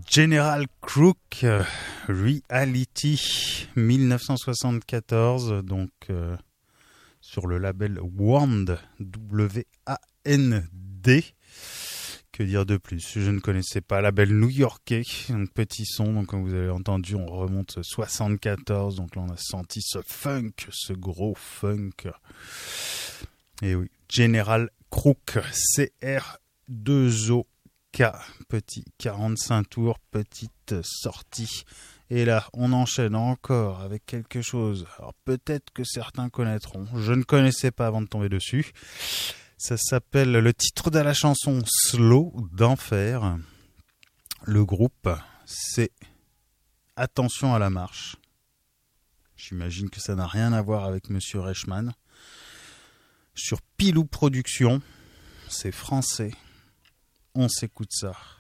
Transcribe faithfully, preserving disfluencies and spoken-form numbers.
General Crook, euh, Reality, dix-neuf cent soixante-quatorze, donc euh, sur le label Wand, W A N D. Que dire de plus? Je ne connaissais pas. Label new-yorkais, un petit son, donc comme vous avez entendu, on remonte soixante-quatorze, donc là on a senti ce funk, ce gros funk. Et oui, General Crook, C R deux O K, petit quarante-cinq tours, petite sortie. Et là, on enchaîne encore avec quelque chose. Alors peut-être que certains connaîtront. Je ne connaissais pas avant de tomber dessus. Ça s'appelle, le titre de la chanson, Slow d'Enfer. Le groupe, c'est Attention à la marche. J'imagine que ça n'a rien à voir avec Monsieur Reichmann. Sur Pilou Productions, c'est français. On s'écoute ça.